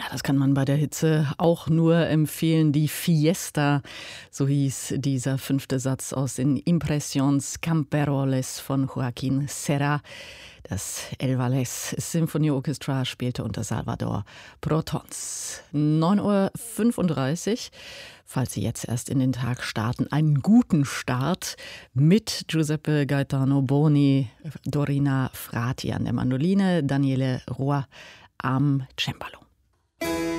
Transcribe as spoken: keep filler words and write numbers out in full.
das kann man bei der Hitze auch nur empfehlen. Die Fiesta, so hieß dieser fünfte Satz aus den Impressions Camperoles von Joaquín Serra. Das El Valles Symphony Orchestra spielte unter Salvador Protons. neun Uhr fünfunddreißig. Falls Sie jetzt erst in den Tag starten, einen guten Start mit Giuseppe Gaetano Boni, Dorina Frati an der Mandoline, Daniele Roy am Cembalo.